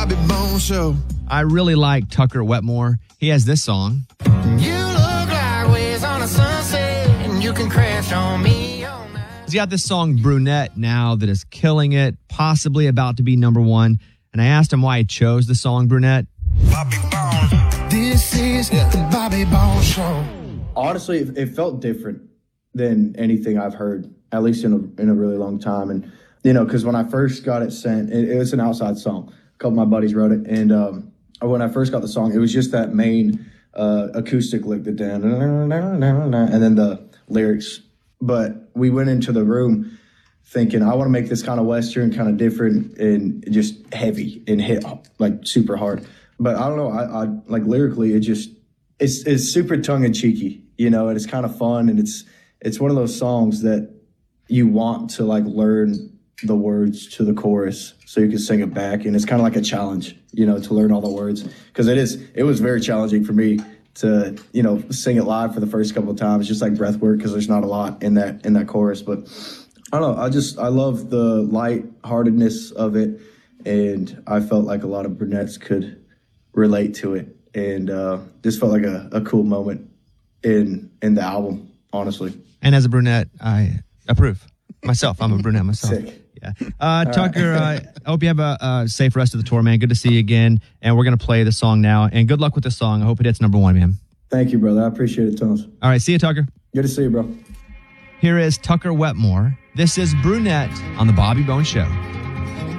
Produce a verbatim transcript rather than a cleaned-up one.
Bobby Bones Show. I really like Tucker Wetmore. He has this song. You look like waves on a sunset, and you can crash on me all night. He's got this song Brunette now that is killing it, possibly about to be number one. And I asked him why he chose the song Brunette. Bobby Bones. This is the Bobby Bones Show. Honestly, it, it felt different than anything I've heard, at least in a, in a really long time. And, you know, because when I first got it sent, it, it was an outside song. A couple of my buddies wrote it. And um, when I first got the song, it was just that main uh, acoustic lick, the da da da da da, and then the lyrics. But we went into the room thinking, I want to make this kind of Western, kind of different and just heavy and hit like super hard. But I don't know, I, I like lyrically, it just, it's, it's super tongue in cheeky, you know, and it's kind of fun. And it's, it's one of those songs that you want to like learn the words to the chorus so you can sing it back. And it's kind of like a challenge, you know, to learn all the words. Cause it is, it was very challenging for me to, you know, sing it live for the first couple of times, just like breath work. Cause there's not a lot in that, in that chorus, but I don't know. I just, I love the lightheartedness of it. And I felt like a lot of brunettes could relate to it. And uh, this felt like a, a cool moment in in the album, honestly. And as a brunette, I approve. Myself, I'm a brunette myself. Sick. Yeah. Uh, Tucker, uh, I hope you have a, a safe rest of the tour, man. Good to see you again. And we're going to play the song now. And good luck with the song. I hope it hits number one, man. Thank you, brother. I appreciate it, tons. All right. See you, Tucker. Good to see you, bro. Here is Tucker Wetmore. This is Brunette on the Bobby Bones Show.